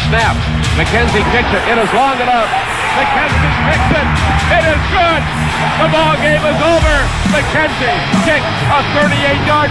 snap. McKenzie kicks it. It is long enough. McKenzie kicks it. It is good. The ball game is over. McKenzie kicks a 38-yard